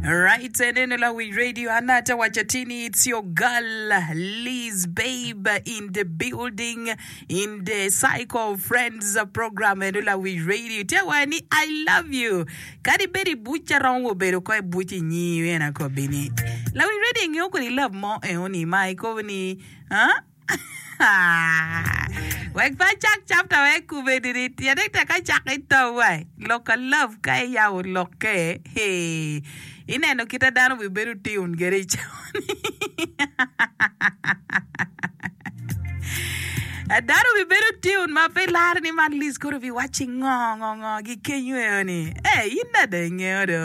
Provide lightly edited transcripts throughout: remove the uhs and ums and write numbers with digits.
Right, and then we radio Anata Wachatini, it's your girl Liz Babe in the building in the Psycho Friends program and we radio. Tewani, I love you. Kadi beri bucha rongo bero koi buchi nyi wena ko bini. La we radio ngoko ni love mo oni mai ko ni, huh? Wek pa chak chapter wek kubediri tiadek ka chak ito wai local love kai ya loke hey ineno kita dano we beru tiun gere chawni dano we beru tiun ma pe lar ni man Liz gonna be watching ngo gi kenyu ni inna de ngero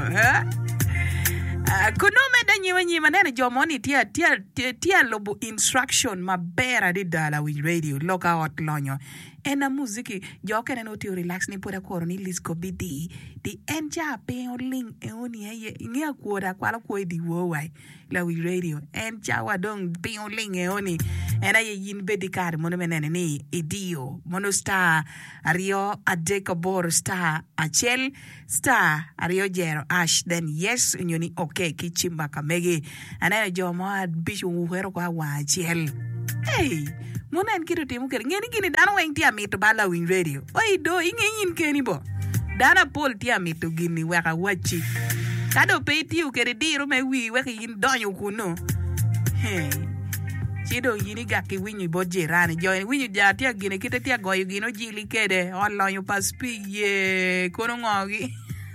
kunome da nyima nene jomoni tia lobo instruction mabera di dala with radio loka hot lonyo ena muziki jokene no ti relax ni pora koro ni Liz Kobidi di enja pe ling oni ye ngia kwora kwala ko di wo wai la with radio enja wadong pe ling oni ena ye yin bedi kar mono menene ni idio mono star ario adekabor star achel star ario jero ash then yes nyoni okay kichimba kamege ana jomo bishu uhero kwa wachel hey mona nkiru timu kere ngeni gini dano weng tia mitu bala win radio oi do ingenyin keni bo dana pol tia mitu gini weka wachi kado pe tiu kere diru me wi weka yin donyo kuno hey chido yini gaki winyi bo jirani join winyi jatia gini kita tia goyo gino jili kede olonyo paspi ye kono ngogi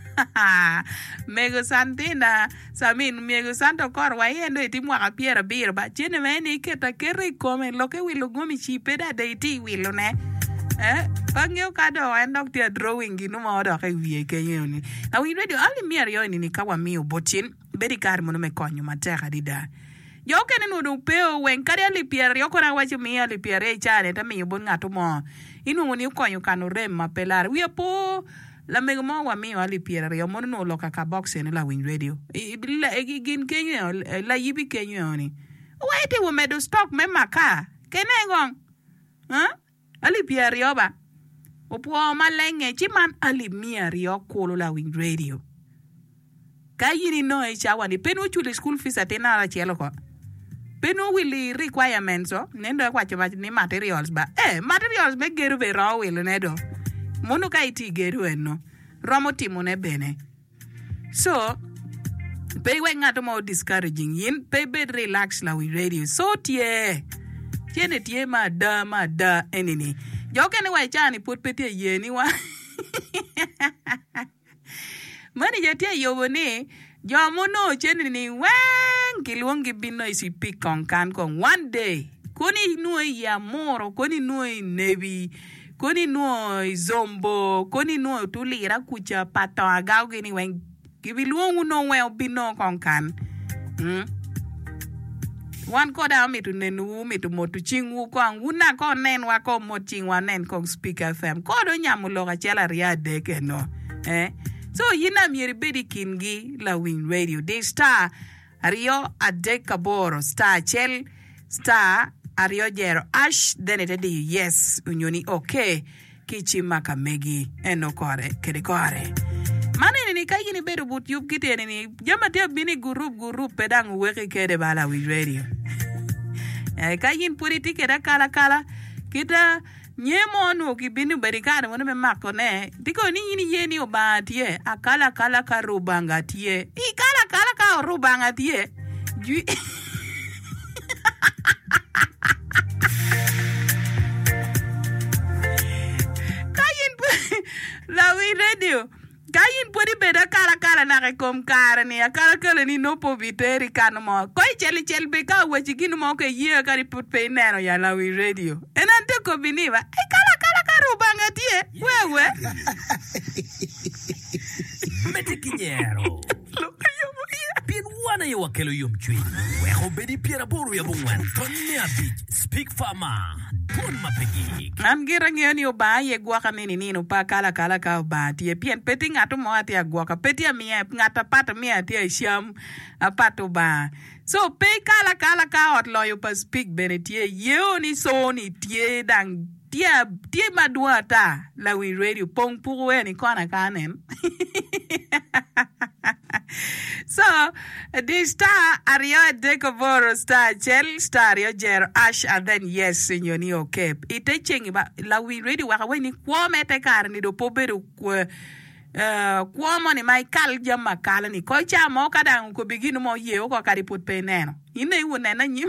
Mego Santina Samin Mego Santo Corwa yendo itimwa kapiera birba chene meni keta kere come loke wilo gomi chipeda deiti wilo ne pangyo kado endok tia drawing gino modo ke wie kenyoni na we radio ali miario ni kawa miu botin bedi kar mono me konyo mateka dida yo kene no peo wen kari ali pier yo kona wachi mi ali pier e chane ta mi bon ngato mo inu ngoni konyo kanu rem mapelar wi po la mego mo wa mi ali pier yo mono no loka ka box en la win radio ibilla e gin kenyo la yibi kenyo ni waite wo medo stock me maka kene gon ali pier yo ba opo malenge chiman ali mier yo kolo la win radio kayini no e chawani penu chule school fees atena la chelo ko penu willi requirements so nendo kwa chama ni materials ba materials me geru be raw will nedo mono ka iti geru eno romo timo ne bene so pay we ngato mo discouraging yin pay bed relax la we radio so tie ma da enini jokene wa chani put pete yeni wa mani jatia yobone jomono cheni ni wen kilwongi bino isi pikon kan kon one day koni nuo ya moro koni nuo nebi koni nuo zombo koni nuo tulira kucha pato agao gini wen kibilwongu no we bino kon kan wan koda mitu nenu mitu motu chingu kwa nguna ko nen wa ko mochingwa nen ko Speak FM kodo nyamuloga chela riade keno so yina mieri bedi kingi la win radio de star ario adekaboro star chel star ario jero ash then it di yes unyoni okay kichi maka megi eno kore kede kore mane ni kayi ni bedu but yub kite ni jama te bini group pedang weke kede bala win radio kayi politique da kala kita nyemo no kibinu barikana wono me makone diko ni yini yeni obatie akala ka rubanga tie ikala ka rubanga tie kayin la we radio kayin podi beda kala na rekom kara ni akala ni no po viteri kanmo koi chel be ka wachi ginu mo ke ye ka put pe neno ya la we radio enante ko biniva kala rubanga tie wewe mete kinyero Piruana yo akelo yom chui. Weho bedi piera boru ya bungwan. Tony Beach, Speak Farmer. Pun mapegi. Namgira ngeni obaye gwaka nini pa kala ka obati. Pien peti ngatu mo ati agwaka. Peti ya miya ngata pata miya ati ya sham apato ba. So pe kala ka otlo pa Speak benetie. Yo ni so ni tie dang tie maduata la we radio pong puwe ni kona kanen. So The star Ario Decoboro star Chel star Jer Ash and then yes in your new cape. It teaching about la we ready waka when you quame te carni do poberu quamon in my cal jamma calani cocha moka down could begin more ye or carry put penano. You know when you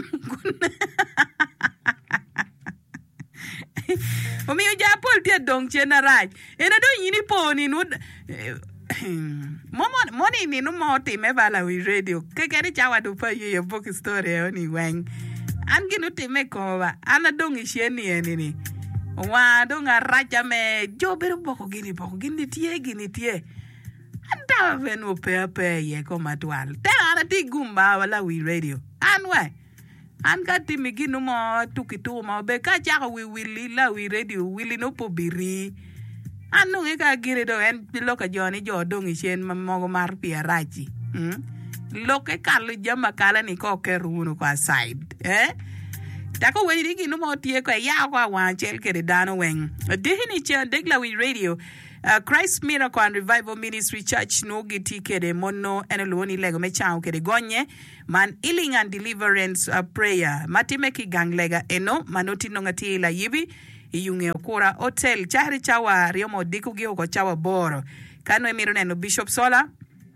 for me, you pull your dong general. And I don't need pony would. Money ni no more team ever la we radio. Kekeri chawa to pay you your book story only wang. I'm going to make over. Anna dong is any. Wa dong a raja me jo beru boko gini tie. Anta venu pe ye koma twal. Tena ti gumba la we radio. And why? An ka timigi no mo tukitu mo be ka ja we willi la we radio willi no po biri anu e ka gire do en loka joni jo dong chen mo mar pia raji loke kal jama kala ni ko keruno kwa side tako we digi no mo tie ko ya kwa wan chel ke dano wen dehini chen degla we radio Christ Miracle and Revival Ministry Church no giti kede mono eneloni lego me chao kede gonye man healing and deliverance prayer matime ki ganglega eno manoti nongati la yibi iyunge okura hotel chari chawa riomo diku gi ko chawa boro kano emiro neno Bishop Sola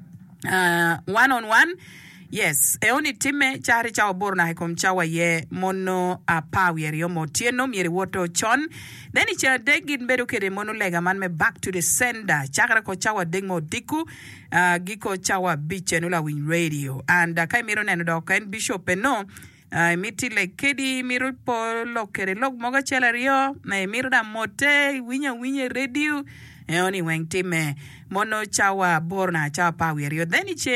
one on one. Yes, only time chari chawa borna hekom chawa ye mono pawi riomo tieno mieri woto chon. Then it's a degin bedu kede mono lega man me back to the sender. Chakra ko chawa degmo diku giko chawa beach enula win radio. And kai miro neno doken Bishop no miti le kedi miro po lo kede log moga chela rio me miro da mote winya radio. Only weng time mono chawa borna chawa pawi rio. Then it's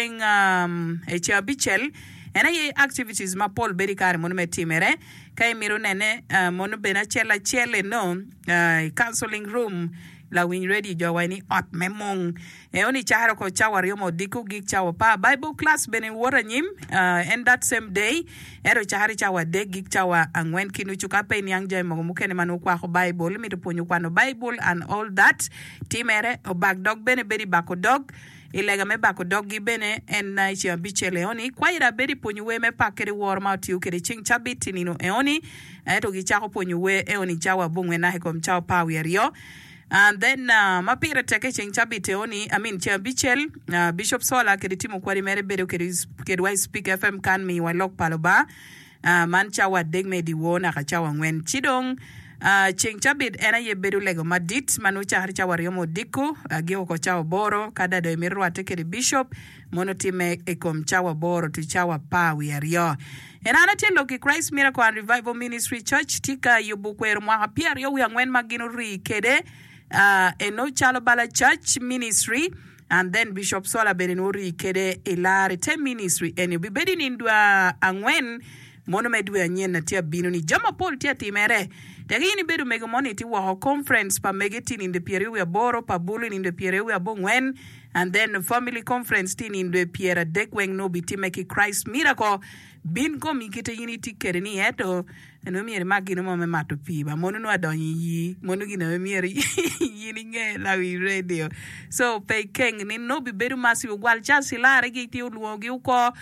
a bichel and I activities ma Paul Berikare mono me timere kai miro nene mono bena chele no counseling room la win ready jo wani ot memong oni charo ko chawa riomo diku gik chawa pa Bible class bene wora nyim and that same day ero chari chawa de gik chawa angwen kinu chuka pe ni angje mo mukene manu kwa ko Bible mi to ponyu kwa no Bible and all that timere o back dog bene beri bako dog ilega me bako dog bene en na chi abichele oni kwa ira beri ponyu we me pakere war ma tiu kere ching chabiti nino eoni eto gi chako ponyu we eoni chawa bungwe na hekom chawa pa rio. And then mapira take ching chabite oni chabichel Bishop Sola kedi timu kwari mere bedo kedi speak FM kan mi wa lok paloba man chawa degme di wona ka chawa ngwen chidong ching chabit ena ye bedo lego madit manu chahari chawa riomo diku gio ko chawa boro kada do mirwa take kedi Bishop monotime ekom chawa boro tu chawa pa wi rio. And anatelo ki Christ Miracle and Revival Ministry Church tika yubukwer mwa pia rio wi angwen magino ri kede eno chalo bala church ministry and then Bishop Sola benori kede ilare 10 ministry eni bibedi nindwa angwen mono medwe anyen na tia binu ni jama Paul tia timere tegini bedu mego moniti wa conference pa megetin in the period we boro pa bulu in the period we bongwen and then family conference tin in the period dekweng no bitimeki Christ Miracle bin ko mikete unity kereni eto no miere magino mo me mato piba mono no adonyi yi mono gina miere yini nge la wi radio so pe keng ni no bi bedu masi gwal chasi la regi ti luogi uko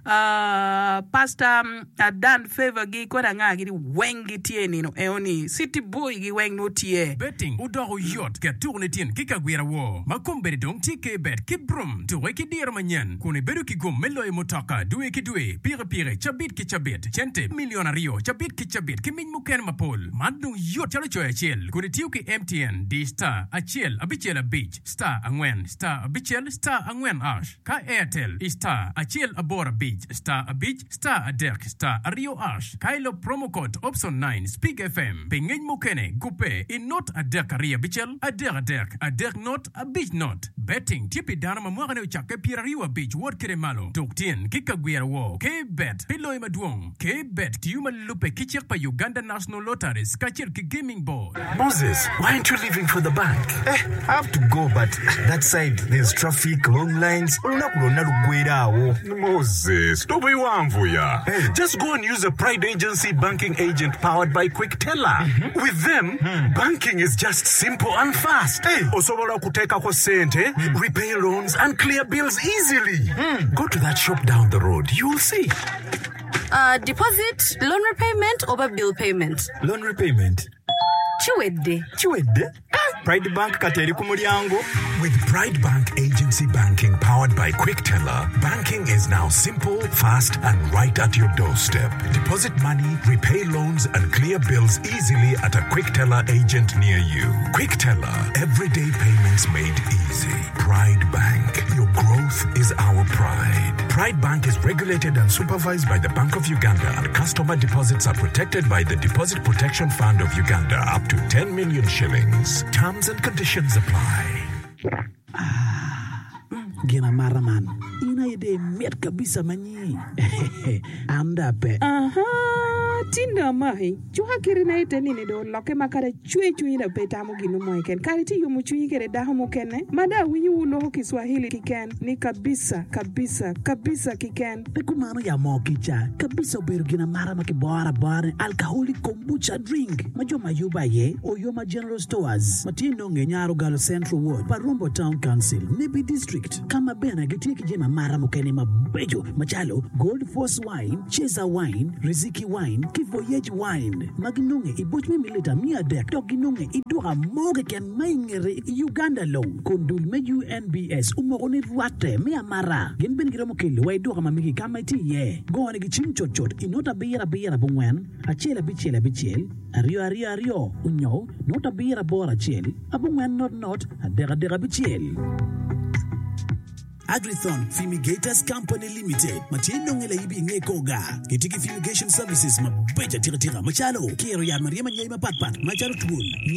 Pastor Dan Favor gi ko nga gi wengi tie ni no eoni city boy gi weng no tie betting udoro yot ke tourne tien ki ka gwera wo makombere dong tike bet ki brum to weki dir manyen kone bedu ki gom melo e motaka duwe ki duwe pire chabit ki chabit chente milionario chabit ki chabit ki min muken mapol madu yot chalo choy chel kone tiu ki MTN di star achel abichel a beach star angwen star abichel star angwen ash ka Airtel star achel abora beach star a beach star a deck star a rio ash kailo promo code option 9 speak FM pengen mukene gupe in not a deck a ria bichel a deck not a beach not betting tipi dana mamwaka ne uchake pira riwa beach word kere malo doktien kika gwera wo ke bet pilo ima duong ke bet tiuma lupe kichek pa Uganda National Lotteries kachir ki gaming board. Moses, why aren't you leaving for the bank? I have to go, but that side there's traffic, long lines. Moses, don't be one for ya. Just go and use a Pride Agency banking agent powered by Quick Teller. With them, banking is just simple and fast. Hey, osobola kuteka kwa sente, repay loans and clear bills easily. Go to that shop down the road. You'll see. Deposit, loan repayment, or bill payment? Loan repayment. Chiwedde. Pride Bank kateri kumulyango. With Pride Bank Agency Banking powered by QuickTeller, banking is now simple, fast, and right at your doorstep. Deposit money, repay loans, and clear bills easily at a QuickTeller agent near you. QuickTeller, everyday payments made easy. Pride Bank, your growth is our pride. Pride Bank is regulated and supervised by the Bank of Uganda, and customer deposits are protected by the Deposit Protection Fund of Uganda up to 10 million shillings. Terms and conditions apply. Gina Maraman, ina ide miat kabisa manyi. Andape. Tinda mai chuha kiri na ite nini do loke makare chui na peta mo ginu mo iken kari ti yumu chui kere da mo kene mada winyi ulo ho Kiswahili kiken ni kabisa kiken Pekumano ya mokicha kabisa oberu Gina Marama ki bora alcoholic kombucha drink majo mayuba ye Oyoma General Stores matino ngenyaro Galo Central Ward Parumbo Town Council Nibi District kama bena gitiki Gina Marama kene mabejo machalo Gold Force Wine Cheza Wine Riziki Wine Kivoyage Wine Maginunge ibochme milita miadek Toginunge iduha moge ken maingere Uganda low Kundul me UNBS umogoni ruate mea mara Ginben giromo kili wa iduha mamiki kama iti ye Go ane gichim chot Inota bira bungwen Achela bichel Ario Unyo Nota bira bora chel Abungwen not Adera bichel Agrithon Fumigators Company Limited Matino ngela ibi ngekoga Kitiki Fumigation Services mabeja tira machalo Kiro ya Maria Manyema Patpat Machalo Tubul